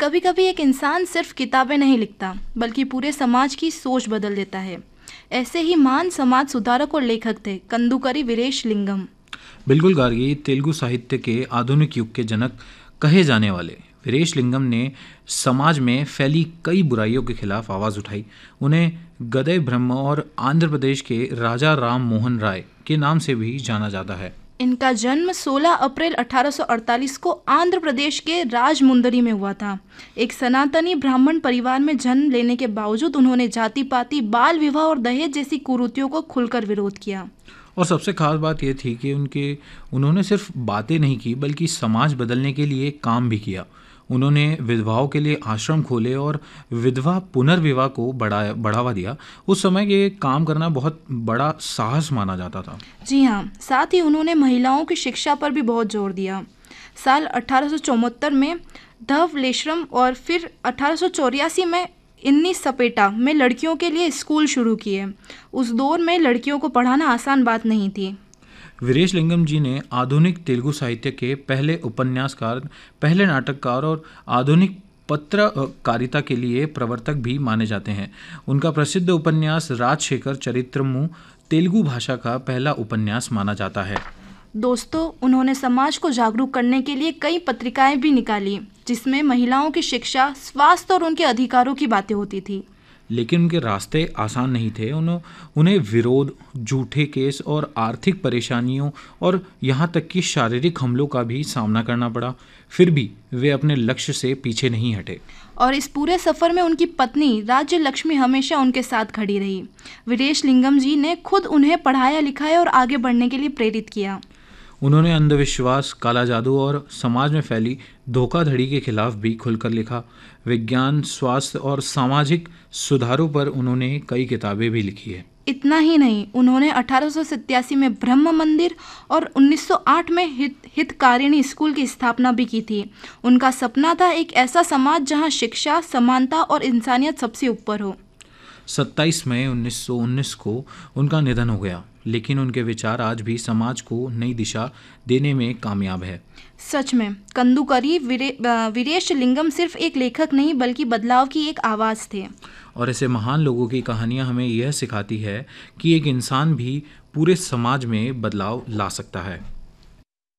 कभी कभी एक इंसान सिर्फ किताबें नहीं लिखता बल्कि पूरे समाज की सोच बदल देता है। ऐसे ही महान समाज सुधारक और लेखक थे कंदुकरी वीरेशलिंगम। बिल्कुल गार्गी, तेलुगु साहित्य के आधुनिक युग के जनक कहे जाने वाले वीरेशलिंगम ने समाज में फैली कई बुराइयों के खिलाफ आवाज़ उठाई। उन्हें गदई ब्रह्म और आंध्र प्रदेश के राजा राम मोहन राय के नाम से भी जाना जाता है। इनका जन्म 16 अप्रैल 1848 को आंध्र प्रदेश के राजमुंदरी में हुआ था। एक सनातनी ब्राह्मण परिवार में जन्म लेने के बावजूद उन्होंने जाति पाति, बाल विवाह और दहेज जैसी कुरीतियों को खुलकर विरोध किया। और सबसे खास बात यह थी कि उन्होंने सिर्फ बातें नहीं की बल्कि समाज बदलने के लिए काम भी किया। उन्होंने विधवाओं के लिए आश्रम खोले और विधवा पुनर्विवाह को बढ़ावा दिया। उस समय ये काम करना बहुत बड़ा साहस माना जाता था। जी हाँ, साथ ही उन्होंने महिलाओं की शिक्षा पर भी बहुत जोर दिया। साल 1874 में धवलेश्वरम और फिर 1884 में इन्नी सपेटा में लड़कियों के लिए स्कूल शुरू किए। उस दौर में लड़कियों को पढ़ाना आसान बात नहीं थी। वीरेशलिंगम जी ने आधुनिक तेलुगु साहित्य के पहले उपन्यासकार, पहले नाटककार और आधुनिक पत्रकारिता के लिए प्रवर्तक भी माने जाते हैं। उनका प्रसिद्ध उपन्यास राजशेखर चरित्रमु तेलुगु भाषा का पहला उपन्यास माना जाता है। दोस्तों, उन्होंने समाज को जागरूक करने के लिए कई पत्रिकाएं भी निकाली जिसमें महिलाओं की शिक्षा, स्वास्थ्य और उनके अधिकारों की बातें होती थी। लेकिन उनके रास्ते आसान नहीं थे। उन्हें विरोध, झूठे केस और आर्थिक परेशानियों और यहाँ तक कि शारीरिक हमलों का भी सामना करना पड़ा। फिर भी वे अपने लक्ष्य से पीछे नहीं हटे और इस पूरे सफ़र में उनकी पत्नी राज्य लक्ष्मी हमेशा उनके साथ खड़ी रही। वीरेशलिंगम जी ने खुद उन्हें पढ़ाया लिखाया और आगे बढ़ने के लिए प्रेरित किया। उन्होंने अंधविश्वास, काला जादू और समाज में फैली धोखाधड़ी के खिलाफ भी खुलकर लिखा। विज्ञान, स्वास्थ्य और सामाजिक सुधारों पर उन्होंने कई किताबें भी लिखी है। इतना ही नहीं, उन्होंने 1887 में ब्रह्म मंदिर और 1908 में हितकारिणी स्कूल की स्थापना भी की थी। उनका सपना था एक ऐसा समाज जहां शिक्षा, समानता और इंसानियत सबसे ऊपर हो। 27 मई 1919 को उनका निधन हो गया, लेकिन उनके विचार आज भी समाज को नई दिशा देने में कामयाब है। सच में कंदुकरी वीरेशलिंगम सिर्फ एक लेखक नहीं बल्कि बदलाव की एक आवाज़ थे। और ऐसे महान लोगों की कहानियां हमें यह सिखाती है कि एक इंसान भी पूरे समाज में बदलाव ला सकता है।